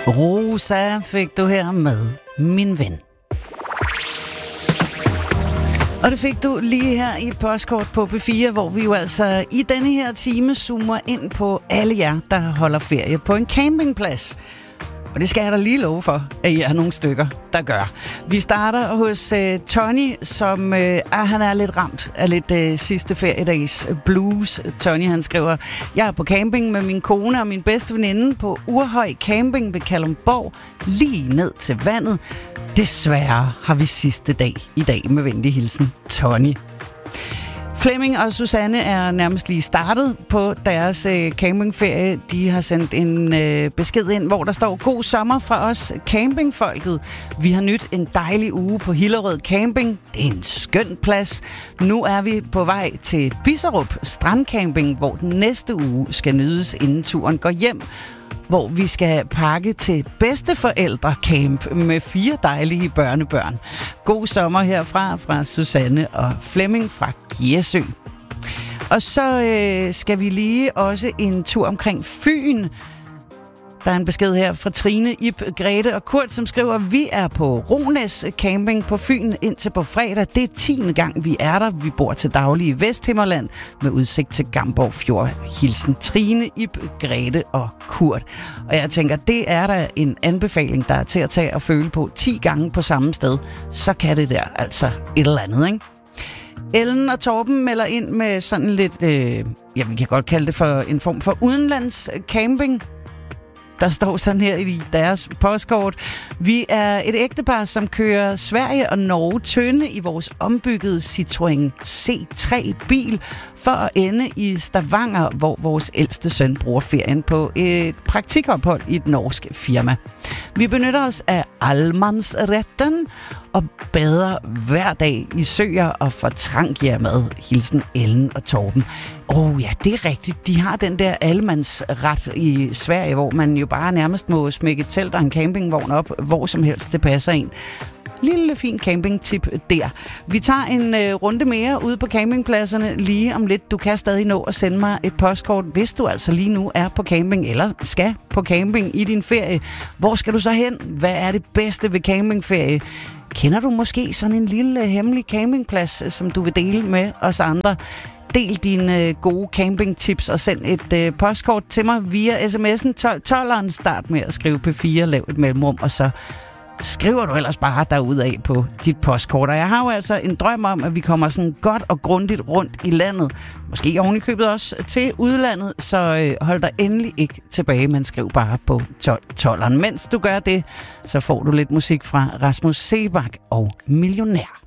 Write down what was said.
Rosa fik du her med, min ven. Og det fik du lige her i et postkort på P4, hvor vi jo altså i denne her time zoomer ind på alle jer, der holder ferie på en campingplads. Og det skal jeg da lige love for, at I er nogle stykker, der gør. Vi starter hos Tony, som han er lidt ramt af lidt sidste feriedags blues. Tony, han skriver, jeg er på camping med min kone og min bedste veninde på Urhøj Camping ved Kalundborg, lige ned til vandet. Desværre har vi sidste dag i dag med venlig hilsen, Tony. Flemming og Susanne er nærmest lige startet på deres campingferie. De har sendt en besked ind, hvor der står, god sommer fra os campingfolket. Vi har nyt en dejlig uge på Hillerød Camping. Det er en skøn plads. Nu er vi på vej til Bisserup Strandcamping, hvor den næste uge skal nydes, inden turen går hjem, hvor vi skal pakke til bedsteforældrecamp med 4 dejlige børnebørn. God sommer herfra fra Susanne og Flemming fra Gjersø. Og så skal vi lige også en tur omkring Fyn. Der er en besked her fra Trine, Ib, Grete og Kurt, som skriver, vi er på Rones Camping på Fyn indtil på fredag. Det er 10. gang, vi er der. Vi bor til daglig i Vesthimmerland med udsigt til Gamborg Fjord. Hilsen Trine, Ib, Grete og Kurt. Og jeg tænker, det er da en anbefaling, der er til at tage og føle på 10 gange på samme sted. Så kan det der altså et eller andet, ikke? Ellen og Torben melder ind med sådan lidt, vi kan godt kalde det for en form for udenlands camping. Der står sådan her i deres postkort. Vi er et ægtepar, som kører Sverige og Norge tynde i vores ombyggede Citroën C3-bil for at ende i Stavanger, hvor vores ældste søn bruger ferien på et praktikophold i et norsk firma. Vi benytter os af allemandsretten og bader hver dag i søer og får trankjærmad. Hilsen Ellen og Torben. Ja, det er rigtigt. De har den der allemandsret i Sverige, hvor man jo bare nærmest må smække et telt og en campingvogn op, hvor som helst det passer en. Lille fin campingtip der. Vi tager en runde mere ude på campingpladserne lige om lidt. Du kan stadig nå at sende mig et postkort, hvis du altså lige nu er på camping eller skal på camping i din ferie. Hvor skal du så hen? Hvad er det bedste ved campingferie? Kender du måske sådan en lille hemmelig campingplads, som du vil dele med os andre? Del dine gode campingtips og send et postkort til mig via sms'en 12'eren. Start med at skrive P4, lav et mellemrum, og så skriver du ellers bare derudad på dit postkort. Og jeg har jo altså en drøm om, at vi kommer sådan godt og grundigt rundt i landet. Måske oven i købet også til udlandet, så hold dig endelig ikke tilbage, men skriv bare på 12'eren. Mens du gør det, så får du lidt musik fra Rasmus Seebach og Millionær.